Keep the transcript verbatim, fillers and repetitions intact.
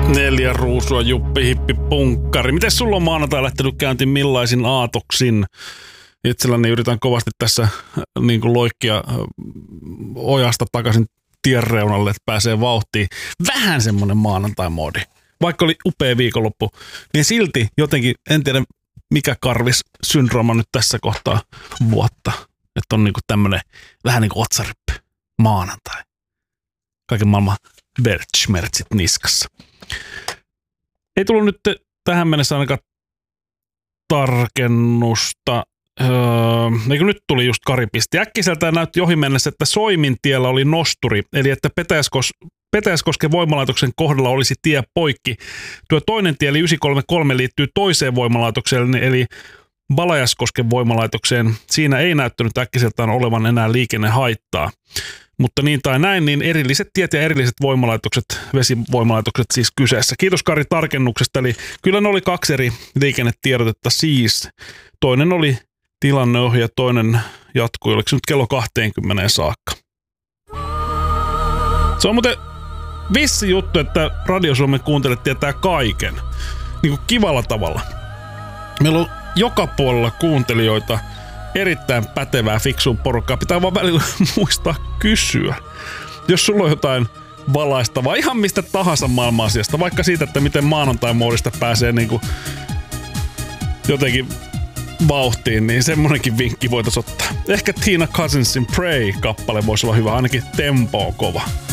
Neljä ruusua, juppi, hippi, punkkari. Miten sulla on maanantai lähtenyt käyntiin millaisin aatoksin? Itselläni yritän kovasti tässä niin kuin loikkia ojasta takaisin tien reunalle, että pääsee vauhtiin. Vähän semmoinen maanantai-moodi. Vaikka oli upea viikonloppu, niin silti jotenkin, en tiedä mikä karvis syndrooma nyt tässä kohtaa vuotta. Että on niin kuin tämmöinen vähän niin kuin otsarippy maanantai. Kaiken maailman vertsmertsit niskassa. Ei tullut nyt tähän mennessä ainakaan tarkennusta. Öö, eikö nyt tuli just Karipisti. Äkkiseltään näytti ohi mennessä, että Soimintiellä oli nosturi, eli että Petäjäskos, Petäjäskosken voimalaitoksen kohdalla olisi tie poikki. Tuo toinen tie, eli yhdeksänsataakolmekymmentäkolme, liittyy toiseen voimalaitokseen, eli Valajaskosken voimalaitokseen. Siinä ei näyttänyt äkkiseltään olevan enää liikennehaittaa. Mutta niin tai näin, niin erilliset tiet ja erilliset voimalaitokset, vesivoimalaitokset siis kyseessä. Kiitos Kari tarkennuksesta, eli kyllä ne oli kaksi eri liikennetiedotetta siis. Toinen oli tilanneohje ja toinen jatkui, oliko se nyt kello kaksikymmentä saakka. Se on muuten vissi juttu, että Radio Suomen kuuntelijat tietää kaiken, niin kuin kivalla tavalla. Meillä on joka puolella kuuntelijoita, erittäin pätevää, fiksua porukkaa. Pitää vaan välillä muistaa kysyä. Jos sulla on jotain valaistavaa, ihan mistä tahansa maailman-asiasta, vaikka siitä, että miten maanantai-moodista pääsee niinku jotenkin vauhtiin, niin semmonenkin vinkki voitaisiin ottaa. Ehkä Tina Cousinsin Pray-kappale voisi olla hyvä, ainakin tempo on kova.